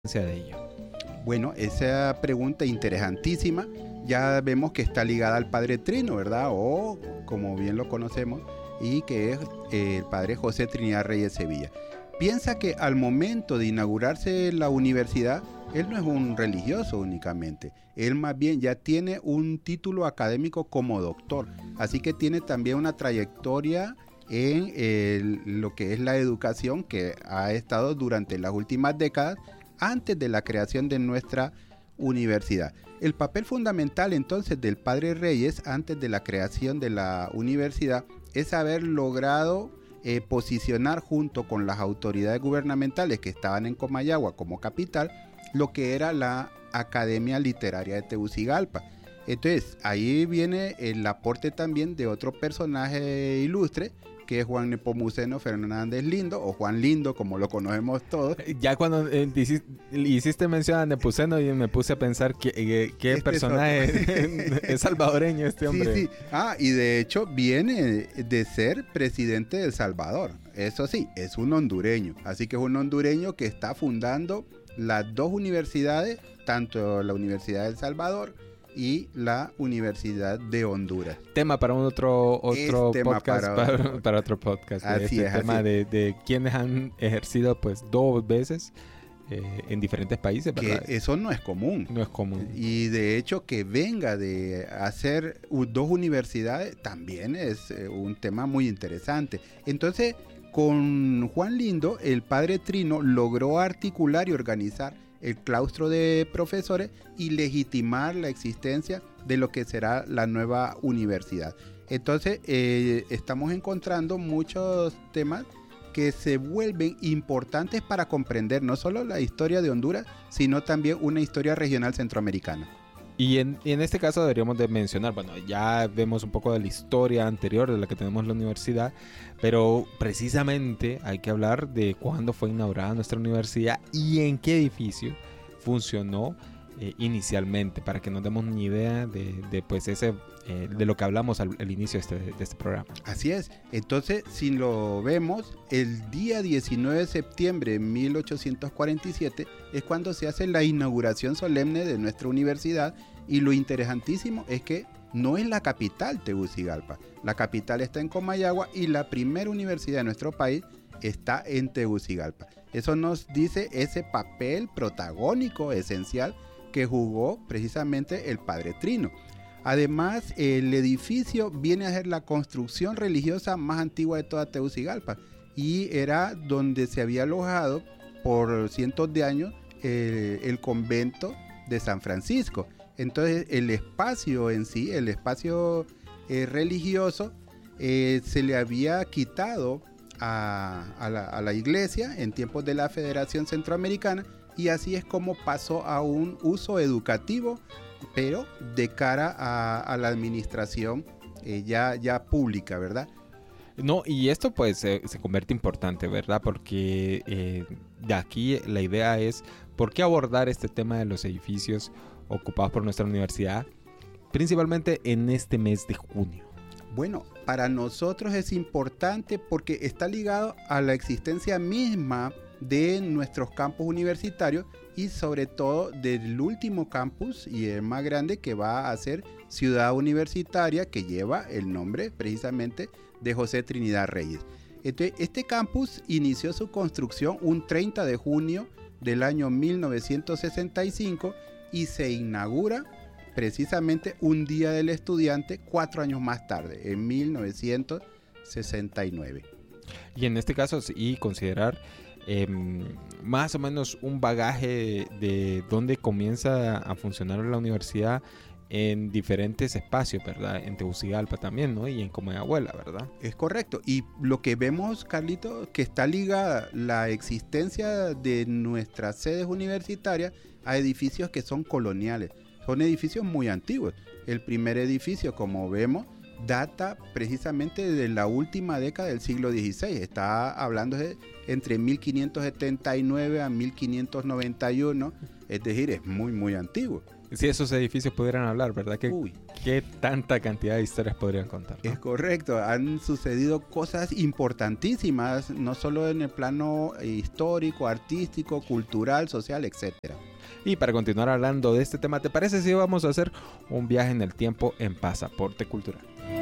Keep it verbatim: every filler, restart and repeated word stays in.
de ello? Bueno, esa pregunta interesantísima, ya vemos que está ligada al Padre Trino, ¿verdad? O como bien lo conocemos, y que es eh, el Padre José Trinidad Reyes Sevilla. Piensa que al momento de inaugurarse la universidad, él no es un religioso únicamente, él más bien ya tiene un título académico como doctor, así que tiene también una trayectoria en el, lo que es la educación que ha estado durante las últimas décadas antes de la creación de nuestra universidad. El papel fundamental entonces del Padre Reyes antes de la creación de la universidad es haber logrado eh, posicionar junto con las autoridades gubernamentales que estaban en Comayagua como capital lo que era la Academia Literaria de Tegucigalpa. Entonces ahí viene el aporte también de otro personaje ilustre, que es Juan Nepomuceno Fernández Lindo, o Juan Lindo, como lo conocemos todos. Ya cuando eh, hiciste, hiciste mención a Nepomuceno, yo me puse a pensar que, que, qué este personaje es, es salvadoreño este hombre. Sí, sí. Ah, y de hecho viene de ser presidente de El Salvador. Eso sí, es un hondureño. Así que es un hondureño que está fundando las dos universidades, tanto la Universidad de El Salvador y la Universidad de Honduras. Tema para un otro otro es podcast para, para, para otro podcast. Así este es, tema así. de, de quienes han ejercido pues dos veces eh, en diferentes países, ¿verdad? Que eso no es común. No es común. Y de hecho que venga de hacer dos universidades también es eh, un tema muy interesante. Entonces, con Juan Lindo, el Padre Trino logró articular y organizar el claustro de profesores y legitimar la existencia de lo que será la nueva universidad. Entonces eh, estamos encontrando muchos temas que se vuelven importantes para comprender no solo la historia de Honduras, sino también una historia regional centroamericana. Y en, y en este caso deberíamos de mencionar, bueno, ya vemos un poco de la historia anterior de la que tenemos la universidad, pero precisamente hay que hablar de cuándo fue inaugurada nuestra universidad y en qué edificio funcionó eh, inicialmente, para que nos demos una idea de, de, pues ese, eh, de lo que hablamos al, al inicio de este, de este programa. Así es. Entonces, si lo vemos, el día diecinueve de septiembre de mil ochocientos cuarenta y siete es cuando se hace la inauguración solemne de nuestra universidad, y lo interesantísimo es que no es la capital Tegucigalpa. La capital está en Comayagua y la primera universidad de nuestro país está en Tegucigalpa. Eso nos dice ese papel protagónico esencial que jugó precisamente el Padre Trino. Además, el edificio viene a ser la construcción religiosa más antigua de toda Tegucigalpa y era donde se había alojado por cientos de años eh, el convento de San Francisco. Entonces el espacio en sí, el espacio eh, religioso, eh, se le había quitado a, a, la, a la iglesia en tiempos de la Federación Centroamericana, y así es como pasó a un uso educativo, pero de cara a, a la administración eh, ya, ya pública, ¿verdad? No, y esto pues eh, se convierte importante, ¿verdad? Porque eh, de aquí la idea es, ¿por qué abordar este tema de los edificios ocupados por nuestra universidad, principalmente en este mes de junio? Bueno, para nosotros es importante porque está ligado a la existencia misma de nuestros campus universitarios y sobre todo del último campus y el más grande, que va a ser Ciudad Universitaria, que lleva el nombre precisamente de José Trinidad Reyes. Entonces, este campus inició su construcción un treinta de junio del año mil novecientos sesenta y cinco y se inaugura precisamente un día del estudiante cuatro años más tarde, en mil novecientos sesenta y nueve. Y en este caso sí considerar eh, más o menos un bagaje de dónde comienza a funcionar la universidad en diferentes espacios, ¿verdad? En Tegucigalpa también, ¿no? Y en Comayagua, ¿verdad? Es correcto. Y lo que vemos, Carlito, que está ligada la existencia de nuestras sedes universitarias a edificios que son coloniales. Son edificios muy antiguos. El primer edificio, como vemos, data precisamente de la última década del siglo dieciséis. Está hablando de entre mil quinientos setenta y nueve a mil quinientos noventa y uno. Es decir, es muy, muy antiguo. Si esos edificios pudieran hablar, ¿verdad? ¿Qué, Uy. qué tanta cantidad de historias podrían contar, ¿no? Es correcto, han sucedido cosas importantísimas, no solo en el plano histórico, artístico, cultural, social, etcétera. Y para continuar hablando de este tema, ¿te parece si vamos a hacer un viaje en el tiempo en Pasaporte Cultural?